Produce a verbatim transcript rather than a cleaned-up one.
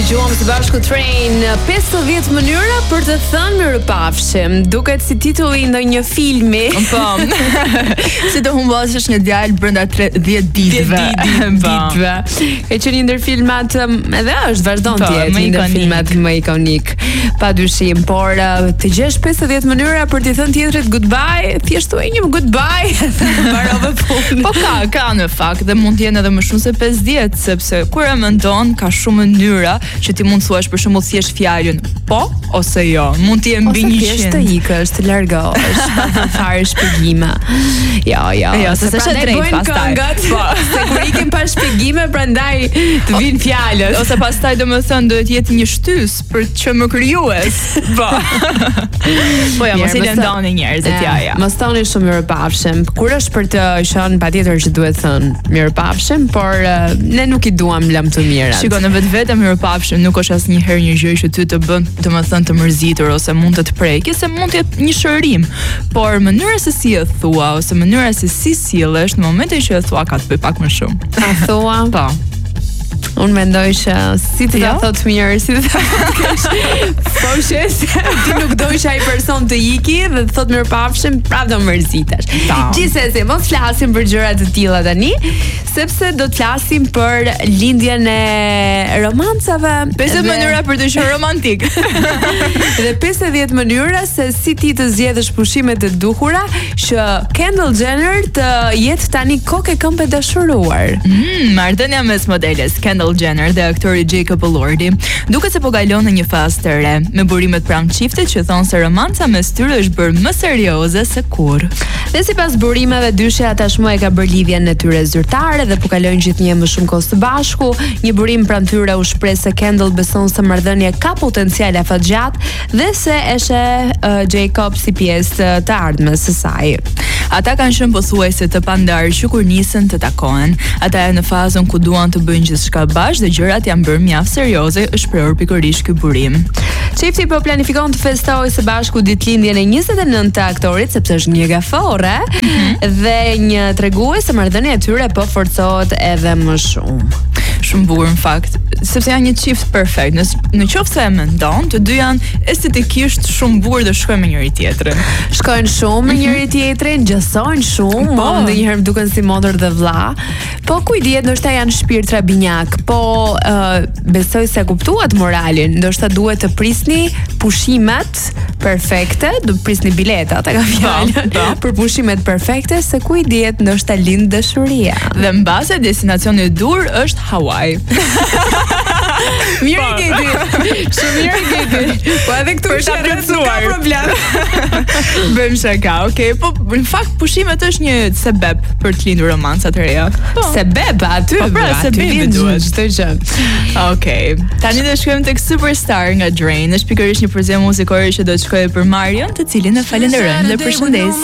dëgjuam së bashku Train, pesëdhjetë mënyra për të thënë mirëpafshim. Duket si titulli i ndonjë filmi. Po. Si të humbasësh një djalë brenda dhjetë ditëve. ditëve. E që një ndër filmat edhe është vazhdon të jetë një ndër filmat më ikonik. Padyshim, por të gjesh pesëdhjetë mënyra për të thënë tjetrit goodbye, thjesht thuaj një goodbye, mbarove punën. Po ka, ka në fakt dhe mund të jenë edhe më shumë se pesëdhjetë, sepse kur e mendon ka shumë mënyra që ti mund të thuash për shembull thjesht fjalën po ose jo. Mund të jenë mbi njëqind. Ose thjesht të ikësh, të largohesh, pa të fare shpjegime. Jo, jo. Jo, se s'është drejt pastaj. Po, se kur ikim pa shpjegime, prandaj të vinë fjalët. Ose pastaj domethënë duhet jetë një shtys për të qenë më krijues. Po. Po ja, mos i lëndoni njerëzit ja, ja. Mos thoni shumë mirëpafshim. Kur është për të qenë patjetër që duhet thënë mirëpafshim, por uh, ne nuk i duam lëm të mirat. Shikoj, në vetvete mirëpafshim nuk është asnjëherë një gjë që ty të bën, domethënë të mërzitur ose mund të të prekë, se mund të jetë një shërim, por mënyra se si e thua ose mënyra se si sillesh në momentin që e thua ka të bëj pak më shumë. A thua? Po. Unë mendoj që si të ta thot mirë, si të ta kesh. Po shes, ti nuk doj që ai person të iki dhe të thot mirëpafshim, prapë do mërzitesh. Gjithsesi, mos flasim për gjëra të tilla tani, sepse do të flasim për lindjen e romancave, pesëdhjetë mënyra për të qenë romantik. Dhe pesëdhjetë mënyra se si ti të zgjedhësh pushimet e duhura që Kendall Jenner të jetë tani kokë e këmbë dashuruar. Mm, marrëdhënia mes modeles Kendall Jenner dhe aktori Jacob Elordi duket se po kalon në një fazë të re, me burimet pranë çiftit që thonë se romanca mes tyre është bërë më serioze se kurrë. Dhe sipas burimeve, dyshja tashmë e ka bërë lidhjen e tyre zyrtare dhe po kalojnë gjithnjë më shumë kohë së bashku. Një burim pranë tyre u shpreh se Kendall beson se marrëdhënia ka potencial afatgjat dhe se e sheh uh, Jacob si pjesë të ardhmes së saj. Ata kanë qenë pothuajse të pandarë që kur nisën të takohen. Ata janë në fazën ku duan të bëjnë gjithçka bashkë dhe gjërat janë bërë mjaft serioze, është shprehur pikërisht ky burim. Çifti po planifikon të festojë së bashku ditëlindjen e njëzet e nëntë të aktorit, sepse është një gafore, mm-hmm. dhe një tregues se marrëdhënia e tyre po forcohet edhe më shumë. Shumë bukur në fakt, sepse janë një çift perfekt. Në, në qoftë se e mendon, të dy janë estetikisht shumë bukur dhe shkojnë me njëri tjetrin. Shkojnë shumë me njëri tjetrin, gjasojnë shumë, po ndonjëherë duken si motër dhe vlla. Po ku i dihet, ndoshta janë shpirtra binjak, po uh, besoj se kuptuat moralin, ndoshta duhet të prisni pushimet perfekte, do prisni biletat, e ka fjalën, për pushimet perfekte, se ku i dihet, ndoshta lind dashuria. Dhe mbase destinacioni i dur është Hawaii. Mirë gjeti. Shumë mirë gjeti. Po edhe këtu është nuk ka problem. Bëjmë shaka, okay. Po në fakt pushimet është një sebeb për të lindur romanca të reja. Po. Sebeb aty. Po pra, sebebi duhet çdo gjë. Okej. Tani do shkojmë tek Superstar nga Drain. Është pikërisht një përzim muzikore që do të shkojë për Marion, të cilin e falenderojmë dhe përshëndes.